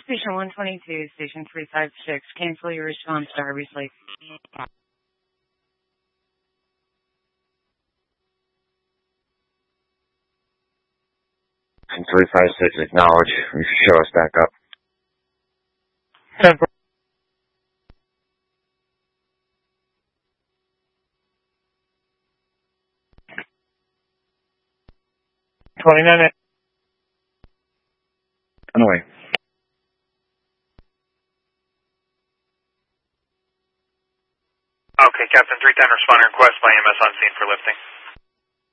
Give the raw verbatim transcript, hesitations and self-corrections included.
Station one twenty-two, Station three five six, cancel your response to Harvey's Lake. three five six, acknowledge. You should show us back up. twenty-nine. On the way. Okay, Captain three ten, responding request by E M S on scene for lifting.